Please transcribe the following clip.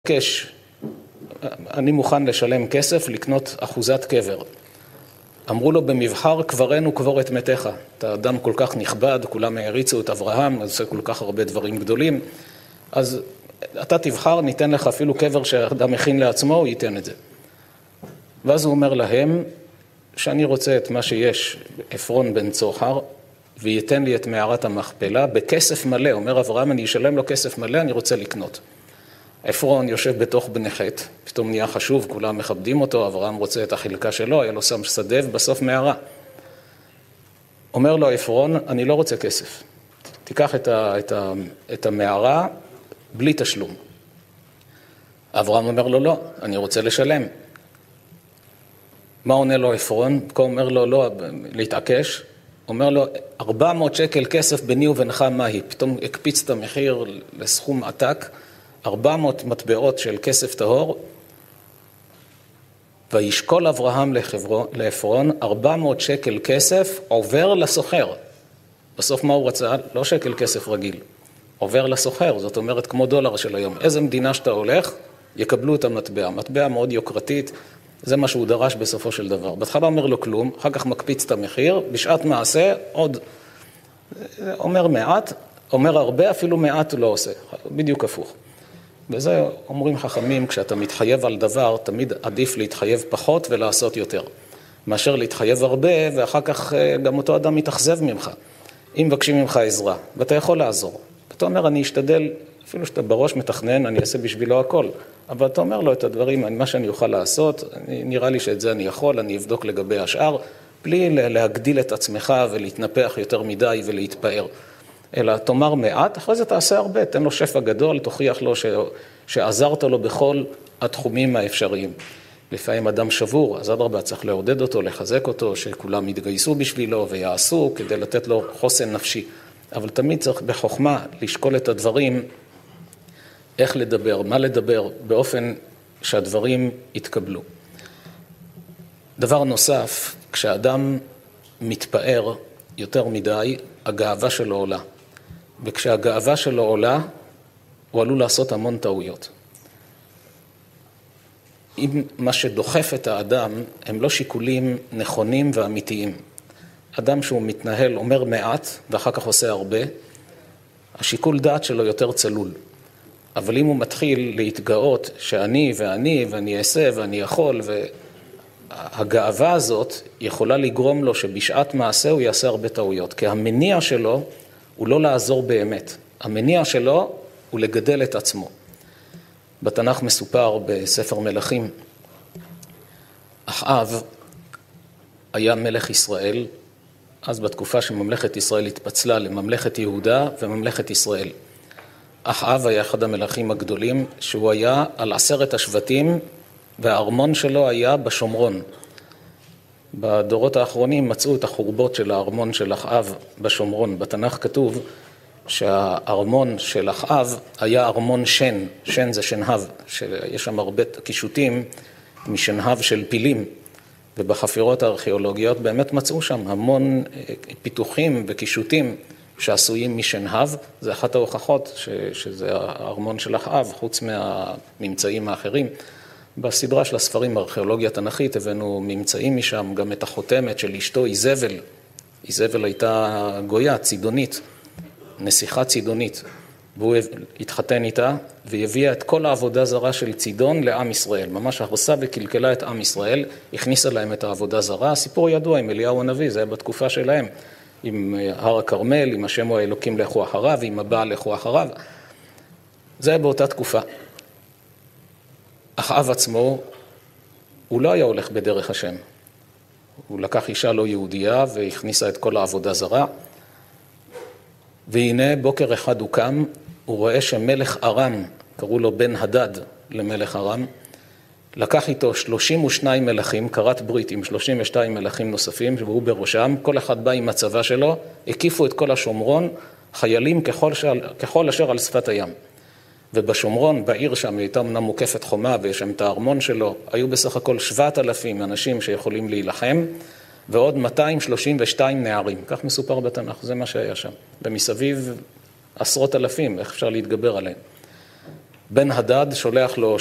אני מוכן לשלם כסף לקנות אחוזת קבר. אמרו לו במבחר קברנו קבור את מתיך. אתה אדם כל כך נכבד, כולם העריצו את אברהם, עושה כל כך הרבה דברים גדולים, אז אתה תבחר, ניתן לך אפילו קבר שאדם מכין לעצמו, הוא ייתן את זה. ואז הוא אומר להם שאני רוצה את מה שיש אפרון בן צוחר, וייתן לי את מערת המכפלה בכסף מלא. אומר אברהם, אני אשלם לו כסף מלא, אני רוצה לקנות. אפרון יושב בתוך בני חת, פתאום נהיה חשוב, כולם מכבדים אותו, אברהם רוצה את החלקה שלו, היה לו שם שדה ובסוף מערה. אומר לו אפרון, אני לא רוצה כסף, תיקח את המערה בלי תשלום. אברהם אומר לו, לא, אני רוצה לשלם. מה עונה לו אפרון? הוא אומר לו, לא, להתעקש. אומר לו, 400 שקל כסף ביני ובינך מהי? פתאום הקפיץ את המחיר לסכום עתק, 400 מטבעות של כסף טהור, וישקול אברהם לאפרון, 400 שקל כסף עובר לסוחר. בסוף מה הוא רצה? לא שקל כסף רגיל, עובר לסוחר, זאת אומרת כמו דולר של היום. איזה מדינה שאתה הולך, יקבלו את המטבע. מטבע מאוד יוקרתית, זה מה שהוא דרש בסופו של דבר. בהתחלה אומר לו כלום, אחר כך מקפיץ את המחיר, בשעת מעשה עוד אומר מעט, אומר הרבה, אפילו מעט הוא לא עושה, בדיוק הפוך. וזה אומרים חכמים, כשאתה מתחייב על דבר, תמיד עדיף להתחייב פחות ולעשות יותר, מאשר להתחייב הרבה, ואחר כך גם אותו אדם מתאכזב ממך. אם מבקשים ממך עזרה, ואתה יכול לעזור. אתה אומר, אני אשתדל, אפילו שאתה בראש מתכנן, אני אעשה בשבילו הכל. אבל אתה אומר לו את הדברים, מה שאני אוכל לעשות, נראה לי שאת זה אני יכול, אני אבדוק לגבי השאר, בלי להגדיל את עצמך ולהתנפח יותר מדי ולהתפאר. אלא תאמר מעט, אחרי זה תעשה הרבה, תן לו שפע גדול, תוכיח לו שעזרת לו בכל התחומים האפשריים. לפעמים אדם שבור, אז אדרבה צריך לעודד אותו, לחזק אותו, שכולם יתגייסו בשבילו ויעשו כדי לתת לו חוסן נפשי. אבל תמיד צריך בחוכמה לשקול את הדברים, איך לדבר, מה לדבר, באופן שהדברים יתקבלו. דבר נוסף, כשאדם מתפאר יותר מדי, הגאווה שלו עולה. וכשהגאווה שלו עולה, הוא עלול לעשות המון טעויות. אם מה שדוחף את האדם הם לא שיקולים נכונים ואמיתיים. אדם שהוא מתנהל אומר מעט ואחר כך עושה הרבה, השיקול דעת שלו יותר צלול. אבל אם הוא מתחיל להתגאות שאני ואני אעשה ואני יכול, והגאווה הזאת יכולה לגרום לו שבשעת מעשה הוא יעשה הרבה טעויות. כי המניע שלו הוא לא לעזור באמת. המניע שלו הוא לגדל את עצמו. בתנ"ך מסופר בספר מלכים, אחאב היה מלך ישראל, אז בתקופה שממלכת ישראל התפצלה לממלכת יהודה וממלכת ישראל. אחאב היה אחד המלכים הגדולים, שהוא היה על 10 השבטים, והארמון שלו היה בשומרון. בדורות האחרונים מצאו את החורבות של הארמון של אחאב בשומרון. בתנ"ך כתוב שהארמון של אחאב היה ארמון שן, שן זה שנהב, שיש שם הרבה קישוטים משנהב של פילים, ובחפירות הארכיאולוגיות באמת מצאו שם המון פיתוחים וקישוטים שעשויים משנהב. זה אחת ההוכחות שזה הארמון של אחאב, חוץ מהממצאים האחרים. בסדרה של הספרים הארכיאולוגיה התנ"כית הבאנו ממצאים משם, גם את החותמת של אשתו איזבל. איזבל הייתה גויה, צידונית, נסיכה צידונית, והוא התחתן איתה והביאה את כל העבודה זרה של צידון לעם ישראל. ממש הרסה וקלקלה את עם ישראל, הכניסה להם את העבודה זרה. הסיפור ידוע עם אליהו הנביא, זה היה בתקופה שלהם, עם הר הכרמל, עם השם הוא האלוקים לכו אחריו, עם הבעל לכו אחריו. זה היה באותה תקופה. אחאב עצמו, הוא לא היה הולך בדרך השם. הוא לקח אישה לא יהודייה והכניסה את כל העבודה זרה. והנה בוקר אחד הוא קם, הוא רואה שמלך ארם, קראו לו בן הדד למלך ארם, לקח איתו 32 מלכים, קראת ברית עם 32 מלכים נוספים, והוא בראשם, כל אחד בא עם הצבא שלו, הקיפו את כל השומרון, חיילים ככל אשר על שפת הים. ובשומרון, בעיר שם, הייתה אמנם מוקפת חומה, ויש שם את הארמון שלו, היו בסך הכל 7,000 אנשים שיכולים להילחם, ועוד 232 נערים, כך מסופר בתנ"ך, זה מה שהיה שם. ומסביב 10,000, איך אפשר להתגבר עליהם. בן הדד שולח לו